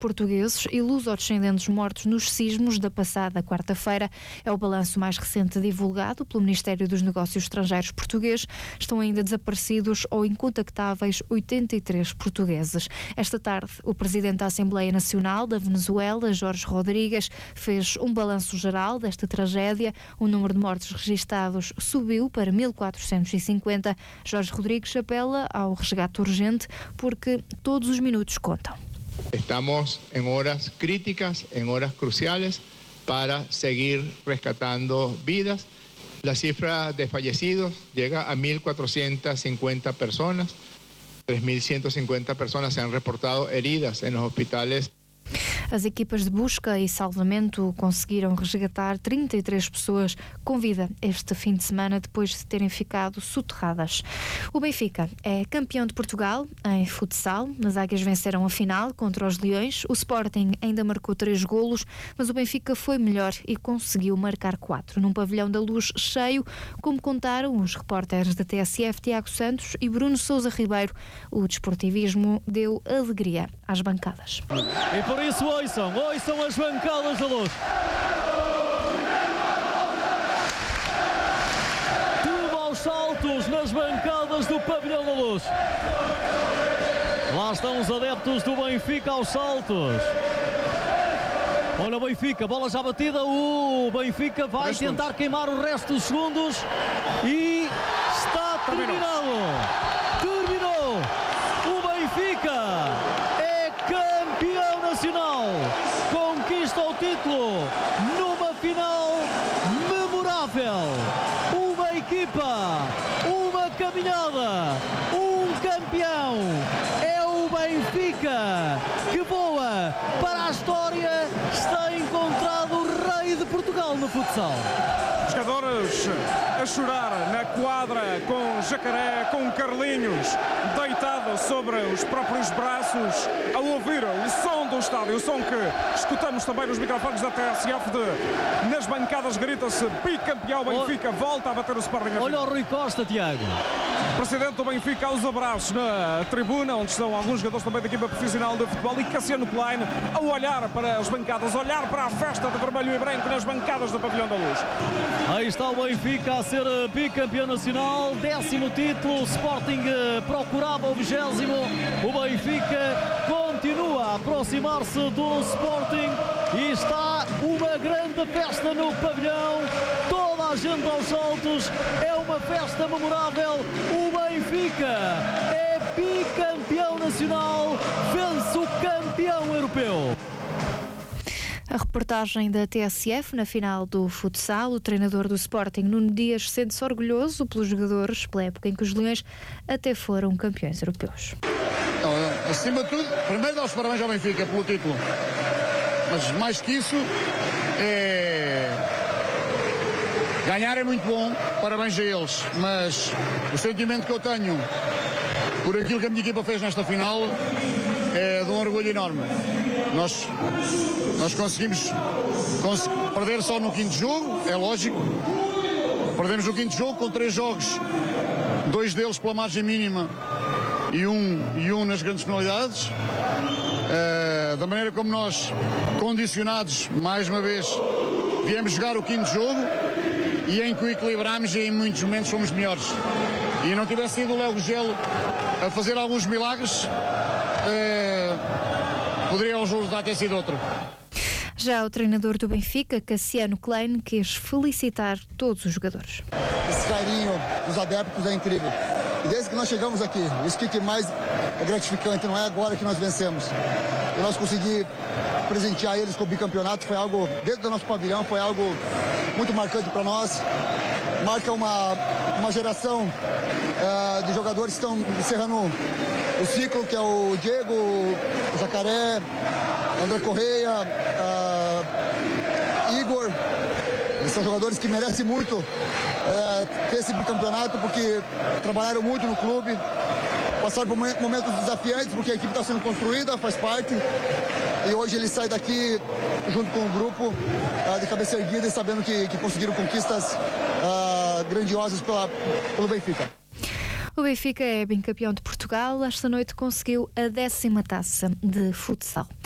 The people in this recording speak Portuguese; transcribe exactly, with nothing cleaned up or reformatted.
portugueses e luso-descendentes mortos nos sismos da passada quarta-feira. É o balanço mais recente divulgado pelo Ministério dos Negócios Estrangeiros português. Estão ainda desaparecidos ou incontactáveis oitenta e três portugueses. Esta tarde, o Presidente da Assembleia Nacional da Venezuela, Jorge Rodrigues, fez um balanço geral desta tragédia. O número de mortes registados subiu para mil quatrocentos e cinquenta. Jorge Rodrigues apela ao resgate urgente porque todos os minutos contam. Estamos en horas críticas, en horas cruciales para seguir rescatando vidas. La cifra de fallecidos llega a mil cuatrocientas cincuenta personas. tres mil ciento cincuenta personas se han reportado heridas en los hospitales. As equipas de busca e salvamento conseguiram resgatar trinta e três pessoas com vida este fim de semana depois de terem ficado soterradas. O Benfica é campeão de Portugal em futsal. As Águias venceram a final contra os Leões. O Sporting ainda marcou três golos, mas o Benfica foi melhor e conseguiu marcar quatro num pavilhão da Luz cheio, como contaram os repórteres da T S F Tiago Santos e Bruno Sousa Ribeiro. O desportivismo deu alegria às bancadas. E por isso ouçam, ouçam as bancadas da Luz. Tudo aos saltos nas bancadas do pavilhão da Luz. Lá estão os adeptos do Benfica aos saltos. Olha o Benfica, bola já batida. O Benfica vai tentar queimar o resto dos segundos e está terminado. Terminou. O Benfica é campeão nacional. Conquista o título numa final memorável. Uma equipa, uma caminhada, um campeão. É o Benfica que voa para a história. Está encontrado o rei de Portugal no futsal. Jogadores a chorar na quadra com Jacaré, com Carlinhos deitado sobre os próprios braços a ouvir o som do estádio, o som que escutamos também nos microfones da T S F. De, nas bancadas grita-se bicampeão Benfica, volta a bater o Sporting. Olha o Rui Costa, Tiago. Presidente do Benfica aos abraços na tribuna, onde estão alguns jogadores também da equipa profissional de futebol, e Cassiano Klein a olhar para as bancadas, olhar para a festa de vermelho e branco nas bancadas do Pavilhão da Luz. Aí está o Benfica a ser bicampeão nacional, décimo título. O Sporting procurava o vigésimo. O Benfica continua a aproximar-se do Sporting e está uma grande festa no pavilhão. Toda a gente aos saltos, é uma festa memorável. O Benfica é bicampeão nacional, vence o campeão europeu. A reportagem da T S F na final do futsal. O treinador do Sporting, Nuno Dias, sente-se orgulhoso pelos jogadores, pela época em que os Leões até foram campeões europeus. Não, acima de tudo, primeiro dá os parabéns ao Benfica pelo título, mas mais que isso, é... ganhar é muito bom, parabéns a eles, mas o sentimento que eu tenho por aquilo que a minha equipa fez nesta final é de um orgulho enorme. Nós, nós conseguimos cons- perder só no quinto jogo, é lógico. Perdemos o quinto jogo com três jogos, dois deles pela margem mínima e um, e um nas grandes penalidades. Uh, da maneira como nós, condicionados, mais uma vez, viemos jogar o quinto jogo e em que o equilibramos e em muitos momentos fomos melhores. E não tivesse sido o Léo Gelo a fazer alguns milagres, uh, poderia o resultado ter sido outro. Já o treinador do Benfica, Cassiano Klein, quis felicitar todos os jogadores. Esse carinho dos adeptos é incrível. E desde que nós chegamos aqui, isso que mais é gratificante, não é agora que nós vencemos. E nós conseguimos presentear eles com o bicampeonato, foi algo, dentro do nosso pavilhão, foi algo muito marcante para nós. Marca uma, uma geração uh, de jogadores que estão encerrando o ciclo, que é o Diego, o Jacaré, André Correia, uh, Igor. Eles são jogadores que merecem muito uh, ter esse bicampeonato, porque trabalharam muito no clube, passaram por momentos desafiantes, porque a equipe está sendo construída, faz parte. E hoje eles saem daqui junto com o grupo uh, de cabeça erguida e sabendo que, que conseguiram conquistas uh, grandiosas pela, pelo Benfica. O Benfica é bicampeão de Portugal. Esta noite conseguiu a décima taça de futsal.